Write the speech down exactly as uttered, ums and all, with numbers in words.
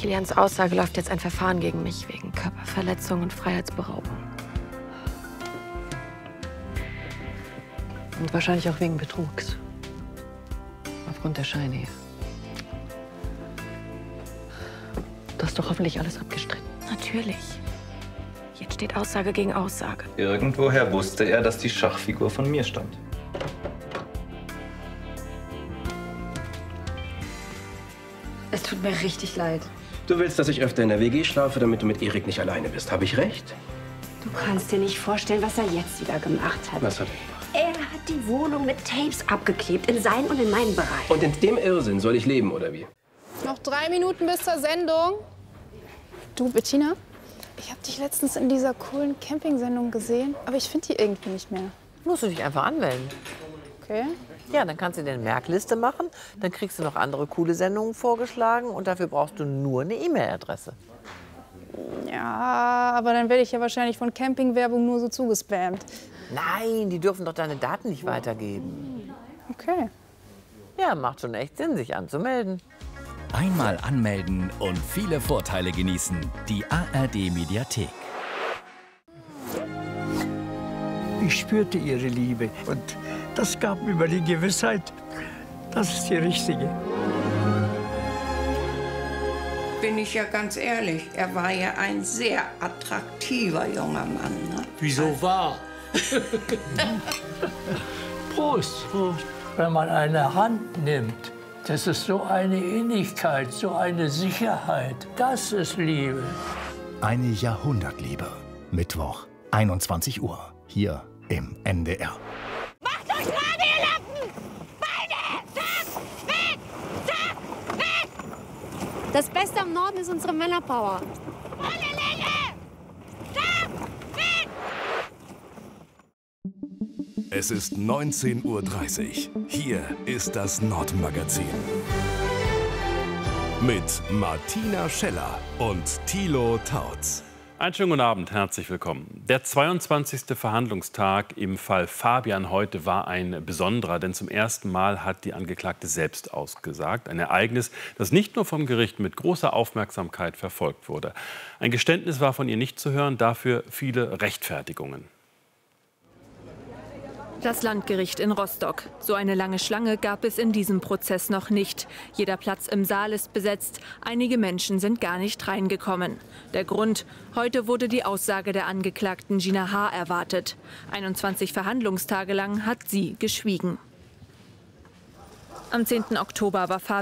Kilians Aussage läuft jetzt ein Verfahren gegen mich wegen Körperverletzung und Freiheitsberaubung. Und wahrscheinlich auch wegen Betrugs. Aufgrund der Scheine. Du hast doch hoffentlich alles abgestritten. Natürlich. Jetzt steht Aussage gegen Aussage. Irgendwoher wusste er, dass die Schachfigur von mir stammt. Es tut mir richtig leid. Du willst, dass ich öfter in der W G schlafe, damit du mit Erik nicht alleine bist. Habe ich recht? Du kannst dir nicht vorstellen, was er jetzt wieder gemacht hat. Was hat er gemacht? Er hat die Wohnung mit Tapes abgeklebt, in seinen und in meinen Bereich. Und in dem Irrsinn soll ich leben, oder wie? Noch drei Minuten bis zur Sendung. Du, Bettina, ich habe dich letztens in dieser coolen Camping-Sendung gesehen, aber ich finde die irgendwie nicht mehr. Musst du dich einfach anmelden. Okay. Ja, dann kannst du dir eine Merkliste machen, dann kriegst du noch andere coole Sendungen vorgeschlagen und dafür brauchst du nur eine E-Mail-Adresse. Ja, aber dann werde ich ja wahrscheinlich von Campingwerbung nur so zugespammt. Nein, die dürfen doch deine Daten nicht weitergeben. Okay. Ja, macht schon echt Sinn, sich anzumelden. Einmal anmelden und viele Vorteile genießen. Die A R D-Mediathek. Ich spürte ihre Liebe und das gab mir immer die Gewissheit, das ist die richtige. Bin ich ja ganz ehrlich, er war ja ein sehr attraktiver junger Mann. Ne? Wieso war? Prost. Prost. Wenn man eine Hand nimmt, das ist so eine Innigkeit, so eine Sicherheit. Das ist Liebe. Eine Jahrhundertliebe. Mittwoch, einundzwanzig Uhr. Hier im N D R. Macht euch gerade, ihr Lappen! Beine! Zack! Weg! Zack! Weg! Das Beste am Norden ist unsere Männerpower. Volle Länge! Zack! Weg! Es ist neunzehn Uhr dreißig. Hier ist das Nordmagazin. Mit Martina Scheller und Thilo Tautz. Einen schönen guten Abend, herzlich willkommen. Der zweiundzwanzigste Verhandlungstag im Fall Fabian heute war ein besonderer, denn zum ersten Mal hat die Angeklagte selbst ausgesagt. Ein Ereignis, das nicht nur vom Gericht mit großer Aufmerksamkeit verfolgt wurde. Ein Geständnis war von ihr nicht zu hören, dafür viele Rechtfertigungen. Das Landgericht in Rostock. So eine lange Schlange gab es in diesem Prozess noch nicht. Jeder Platz im Saal ist besetzt. Einige Menschen sind gar nicht reingekommen. Der Grund: Heute wurde die Aussage der Angeklagten Gina H. erwartet. einundzwanzig Verhandlungstage lang hat sie geschwiegen. Am zehnten Oktober war Fabian